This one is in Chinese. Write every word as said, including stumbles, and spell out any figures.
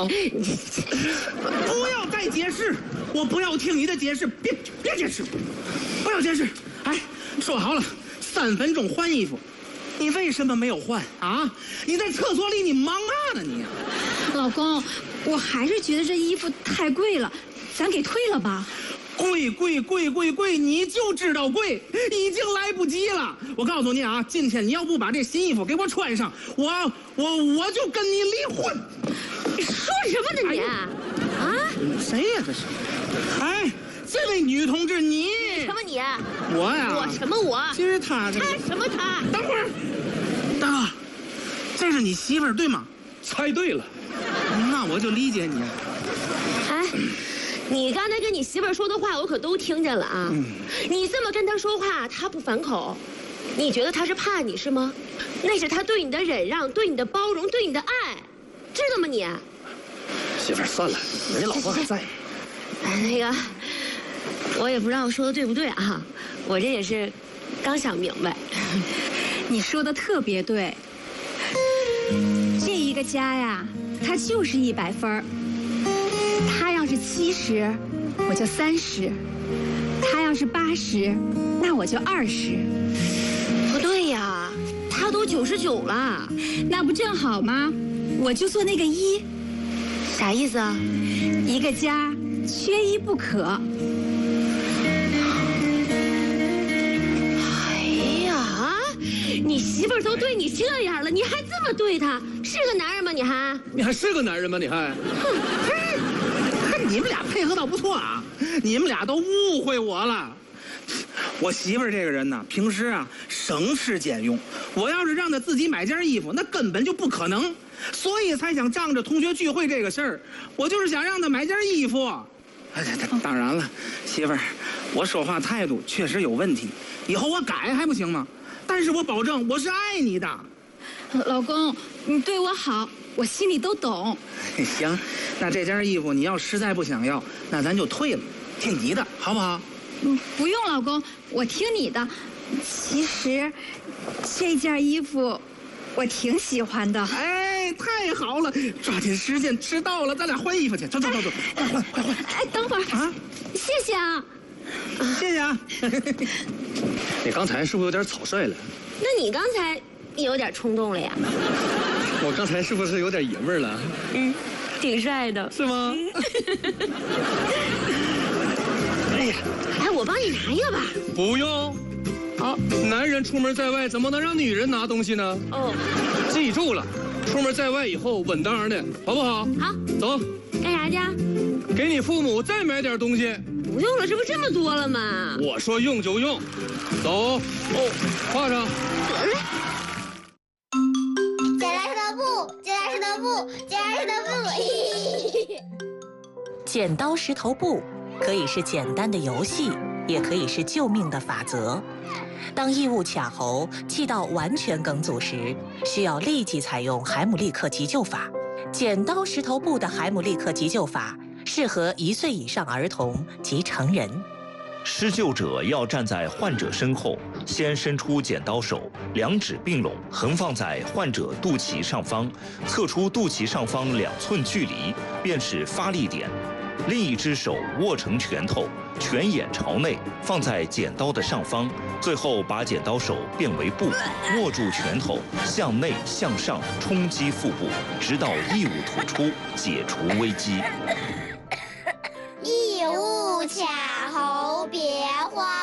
啊！不要再解释，我不要听你的解释，别别解释，不要解释。哎，说好了，三分钟换衣服，你为什么没有换啊？你在厕所里你忙嘛呢你？ 老公，我还是觉得这衣服太贵了，咱给退了吧。 贵贵贵贵贵，你就知道贵，已经来不及了。我告诉你啊，今天你要不把这新衣服给我穿上，我我我就跟你离婚。 你说什么呢你？哎、啊？ 谁呀、啊、这是？哎，这位女同志，你什么你？ 我呀？ 我什么我？ 其实他这他什么他？ 等会儿，大哥，这是你媳妇儿对吗？ 猜对了。 那我就理解你了。 哎。你刚才跟你媳妇儿说的话，我可都听见了啊！嗯、你这么跟她说话，她不反口，你觉得她是怕你是吗？那是她对你的忍让，对你的包容，对你的爱，知道吗你？ 媳妇儿，算了，人家老婆还在。 哎，那个，我也不知道我说的对不对啊，我这也是刚想明白。 你说的特别对，这一个家呀，它就是一百分儿。他要是七十，我就三十；他要是八十，那我就二十。 不对呀，他都九十九了， 那不正好吗？我就做那个一。 啥意思啊？ 一个家缺一不可。 哎呀，你媳妇儿都对你这样了，你还这么对她，是个男人吗？你还？ 你还是个男人吗？你还？ 哼！ 你们俩配合倒不错啊，你们俩都误会我了。我媳妇儿这个人呢，平时啊省吃俭用，我要是让她自己买件衣服，那根本就不可能，所以才想仗着同学聚会这个事儿，我就是想让她买件衣服。哎，当然了，媳妇儿，我说话态度确实有问题，以后我改还不行吗？但是我保证我是爱你的。 老公，你对我好，我心里都懂。 行，那这件衣服你要实在不想要，那咱就退了，听你的，好不好？ 嗯，不用，老公，我听你的。其实，这件衣服我挺喜欢的。 哎，太好了，抓紧时间，迟到了，咱俩换衣服去，走走走走，快换快换。 哎，等会儿啊，谢谢啊， 谢谢啊。 你刚才是不是有点草率了？ 那你刚才有点冲动了呀？ 我刚才是不是有点爷们儿了？ 嗯，挺帅的， 是吗？ 哎呀， 哎，我帮你拿一个吧。 不用。啊，男人出门在外怎么能让女人拿东西呢？ 哦， 记住了，出门在外以后稳当的，好不好？ 好， 走。 干啥去？ 给你父母再买点东西。 不用了，这不这么多了吗？ 我说用就用，走。哦，画上。 得嘞。 剪来石头布，剪来石头布，剪来石头布。 剪刀石头布可以是简单的游戏，也可以是救命的法则。当异物卡喉、气道完全梗阻时，需要立即采用海姆立克急救法。剪刀石头布的海姆立克急救法适合一岁以上儿童及成人。 施救者要站在患者身后，先伸出剪刀手，两指并拢，横放在患者肚脐上方，测出肚脐上方两寸距离，便是发力点。另一只手握成拳头，拳眼朝内，放在剪刀的上方，最后把剪刀手变为布，握住拳头，向内向上冲击腹部，直到异物吐出，解除危机。 异物卡喉别慌。